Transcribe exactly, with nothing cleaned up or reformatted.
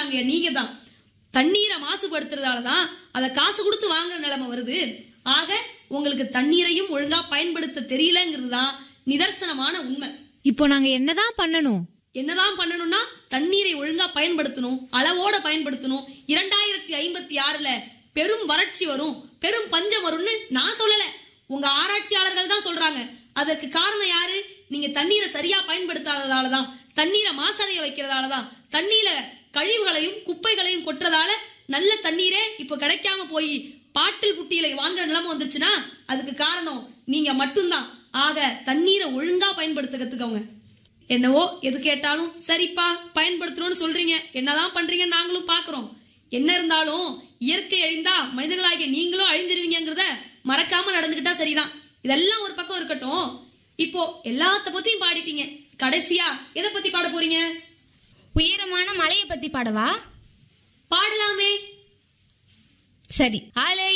காரணங்க நீங்க தான். தண்ணீரை மாசுபடுத்துறதாலதான் அத காசு கொடுத்து வாங்குற நிலைமை வருது. ஆக உங்களுக்கு தண்ணீரையும் ஒழுங்கா பயன்படுத்த தெரியலங்கிறது தான் நிதர்சனமான உண்மை. இப்போ நாங்க என்னதான் பண்ணணும்? என்னதான் பண்ணணும்னா தண்ணீரை ஒழுங்கா பயன்படுத்தணும், அளவோட பயன்படுத்தணும். இரண்டாயிரத்தி ஐம்பத்தி ஆறுல பெரும் வறட்சி வரும், பெரும் பஞ்சம் வரும்னு நான் சொல்லல, உங்க ஆராய்ச்சியாளர்கள் தான் சொல்றாங்க. அதற்கு காரணம் யாரு? நீங்க தண்ணீரை சரியா பயன்படுத்தாததாலதான், தண்ணீரை மாசடைய வைக்கிறதாலதான், தண்ணீர கழிவுகளையும் குப்பைகளையும் கொட்டுறதால நல்ல தண்ணீரே இப்ப கிடைக்காம போய் பாட்டில் புட்டியில வாங்குற நிலைமை வந்துருச்சுன்னா அதுக்கு காரணம் நீங்க மட்டும்தான். ஆக தண்ணீரை ஒழுங்கா பயன்படுத்த கத்துக்கோங்க. என்னவோ எது கேட்டாலும் சரிப்பா பயன்படுத்தணும்னு சொல்றீங்க, என்னதான் பண்றீங்க நாங்களும் பாக்குறோம். என்ன இருந்தாலும் இயற்கை அழிந்தா மனிதர்களாகிய நீங்களும் அழிஞ்சிருவீங்கிறத மறக்காம நடந்துகிட்டா சரிதான். இதெல்லாம் ஒரு பக்கம் இருக்கட்டும், இப்போ எல்லாத்த பத்தியும் பாடிட்டீங்க, கடைசியா எதை பத்தி பாட போறீங்க? உயரமான மலையை பத்தி பாடவா? பாடலாமே. சரி. அலை